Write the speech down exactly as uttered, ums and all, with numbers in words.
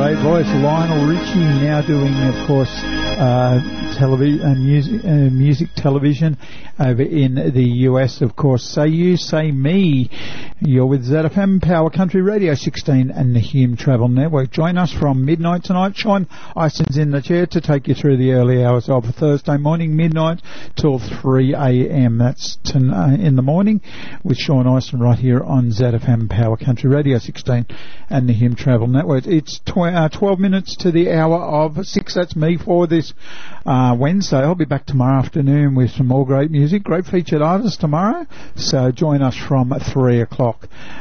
great voice. Lionel Richie now doing, of course, uh, television, uh, music, uh, music television over in the U S, of course. Say You, Say Me. You're with Z F M Power Country Radio sixteen and the Hume Travel Network. Join us from midnight tonight. Sean Ison's in the chair to take you through the early hours of Thursday morning, midnight till three a.m. That's to, uh, in the morning with Sean Ison right here on Z F M Power Country Radio sixteen and the Hume Travel Network. It's tw- uh, twelve minutes to the hour of six. That's me for this uh, Wednesday. I'll be back tomorrow afternoon with some more great music, great featured artists tomorrow. So join us from three o'clock.